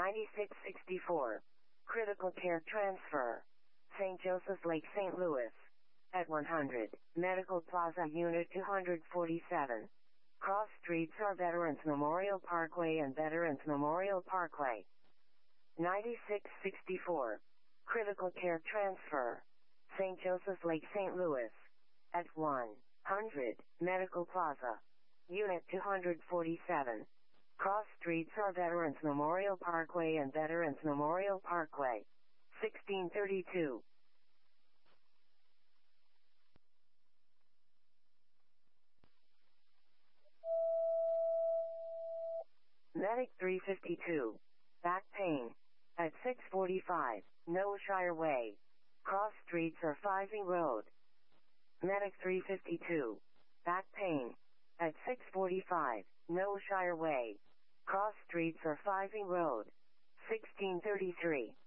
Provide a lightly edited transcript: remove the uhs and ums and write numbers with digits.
9664. Critical care transfer. St. Joseph's Lake, St. Louis. At 100, Medical Plaza Unit 247. Cross streets are Veterans Memorial Parkway and Veterans Memorial Parkway. 9664. Critical care transfer. St. Joseph's Lake, St. Louis. At 100, Medical Plaza. Unit 247. Cross streets are Veterans Memorial Parkway and Veterans Memorial Parkway. 1632. Medic 352. Back pain. At 645, Noah Shire Way. Cross streets are Fivey Road. Medic 352. Back pain. At 645, Noah Shire Way. Cross streets are Fivey Road. 1633.